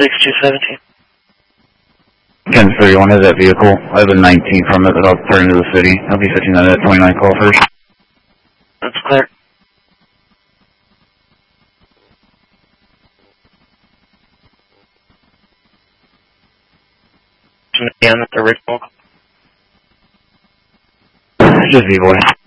6217. 1031 has that vehicle. I have a 19 from it that I'll turn into the city. I'll be fetching that at 29 call first. That's clear. Again, the original. Just V-boy.